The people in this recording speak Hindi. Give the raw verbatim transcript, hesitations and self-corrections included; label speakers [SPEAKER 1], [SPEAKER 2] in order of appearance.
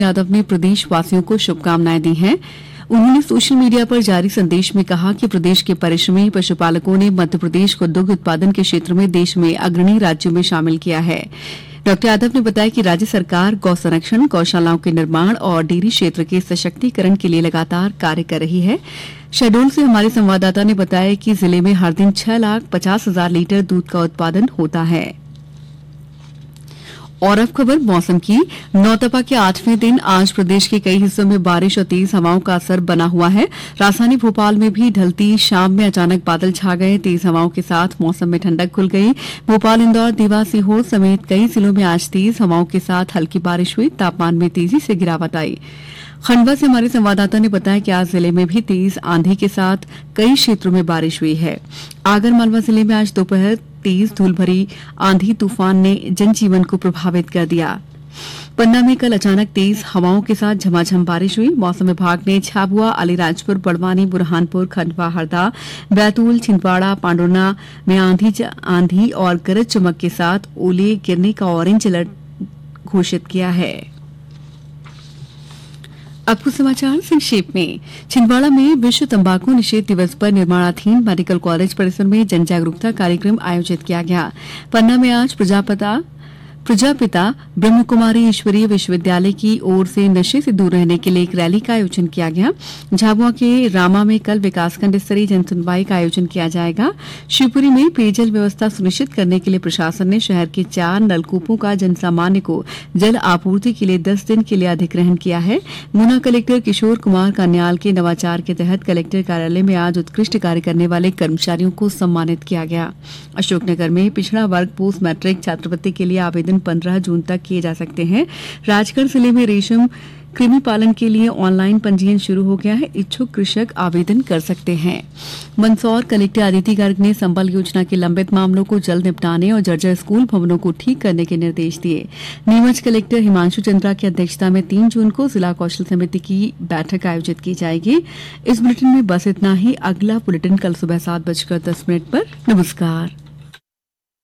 [SPEAKER 1] यादव ने प्रदेश वासियों को शुभकामनाएं दी हैं। उन्होंने सोशल मीडिया पर जारी संदेश में कहा कि प्रदेश के परिश्रमी पशुपालकों ने मध्य प्रदेश को दुग्ध उत्पादन के क्षेत्र में देश में अग्रणी राज्यों में शामिल किया है। डॉक्टर यादव ने बताया कि राज्य सरकार गौ संरक्षण, गौशालाओं के निर्माण और डेयरी क्षेत्र के सशक्तिकरण के लिए लगातार कार्य कर रही है। शहडोल से हमारे संवाददाता ने बताया कि जिले में हर दिन छह लाख पचास हजार लीटर दूध का उत्पादन होता है। और अब खबर मौसम की। नौतपा के आठवें दिन आज प्रदेश के कई हिस्सों में बारिश और तेज हवाओं का असर बना हुआ है। राजधानी भोपाल में भी ढलती शाम में अचानक बादल छा गए। तेज हवाओं के साथ मौसम में ठंडक खुल गई। भोपाल, इंदौर, देवास, सीहोर समेत कई जिलों में आज तेज हवाओं के साथ हल्की बारिश हुई। तापमान में तेजी से गिरावट आई। खंडवा से हमारे संवाददाता ने बताया कि आज जिले में भी तेज आंधी के साथ कई क्षेत्रों में बारिश हुई है। आगर मालवा जिले में आज दोपहर तेज धूल भरी आंधी तूफान ने जनजीवन को प्रभावित कर दिया। पन्ना में कल अचानक तेज हवाओं के साथ झमाझम बारिश हुई। मौसम विभाग ने झाबुआ, अलीराजपुर, बड़वानी, बुरहानपुर, खंडवा, हरदा, बैतूल, छिंदवाड़ा, पांडुरना में आंधी आंधी और गरज चमक के साथ ओले गिरने का ऑरेंज अलर्ट घोषित किया है। अब कुछ समाचार संक्षेप में। छिंदवाड़ा में विश्व तंबाकू निषेध दिवस पर निर्माणाधीन मेडिकल कॉलेज परिसर में जन जागरूकता कार्यक्रम आयोजित किया गया। पन्ना में आज प्रजापिता प्रजापिता ब्रह्म कुमारी ईश्वरीय विश्वविद्यालय की ओर से नशे से दूर रहने के लिए एक रैली का आयोजन किया गया। झाबुआ के रामा में कल विकासखंड स्तरीय जनसुनवाई का आयोजन किया जाएगा। शिवपुरी में पेयजल व्यवस्था सुनिश्चित करने के लिए प्रशासन ने शहर के चार नलकूपों का जनसामान्य को जल आपूर्ति के लिए दस दिन के लिए अधिग्रहण किया है। गुना कलेक्टर किशोर कुमार कान्याल के नवाचार के तहत कलेक्टर कार्यालय में आज उत्कृष्ट कार्य करने वाले कर्मचारियों को सम्मानित किया गया। अशोकनगर में पिछड़ा वर्ग पोस्ट मैट्रिक छात्रवृत्ति के लिए आवेदन पंद्रह जून तक किए जा सकते हैं। राजगढ़ जिले में रेशम कृमि पालन के लिए ऑनलाइन पंजीयन शुरू हो गया है। इच्छुक कृषक आवेदन कर सकते हैं। मंदसौर कलेक्टर अदिति गर्ग ने संबल योजना के लंबित मामलों को जल्द निपटाने और जर्जर स्कूल भवनों को ठीक करने के निर्देश दिए। नीमच कलेक्टर हिमांशु चंद्रा की अध्यक्षता में तीन जून को जिला कौशल समिति की बैठक आयोजित की जाएगी। इस बुलेटिन में बस इतना ही। अगला बुलेटिन कल सुबह सात बजकर दस मिनट पर। नमस्कार।